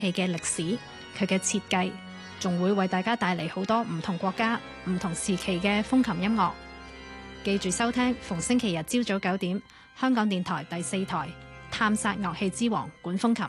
器嘅歷史，佢嘅設計，仲會為大家帶嚟好多唔同國家、唔同時期嘅風琴音樂。記住收聽逢星期日朝早9點，香港電台第4台《探索樂器之王》管風琴。